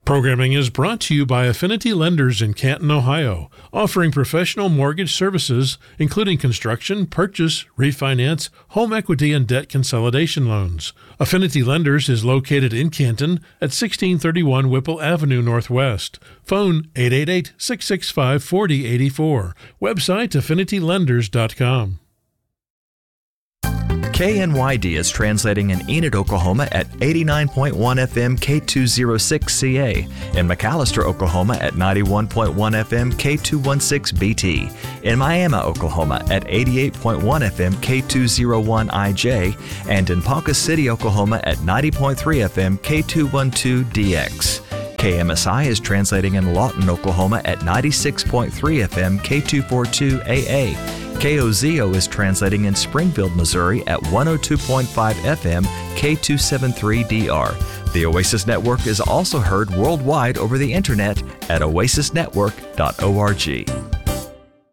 Programming is brought to you by Affinity Lenders in Canton, Ohio, offering professional mortgage services, including construction, purchase, refinance, home equity, and debt consolidation loans. Affinity Lenders is located in Canton at 1631 Whipple Avenue Northwest. Phone 888-665-4084. Website affinitylenders.com. KNYD is translating in Enid, Oklahoma at 89.1 FM K206CA, in McAllister, Oklahoma at 91.1 FM K216BT, in Miami, Oklahoma at 88.1 FM K201IJ, and in Ponca City, Oklahoma at 90.3 FM K212DX. KMSI is translating in Lawton, Oklahoma at 96.3 FM K242AA. KOZO is translating in Springfield, Missouri at 102.5 FM K273DR. The Oasis Network is also heard worldwide over the internet at oasisnetwork.org.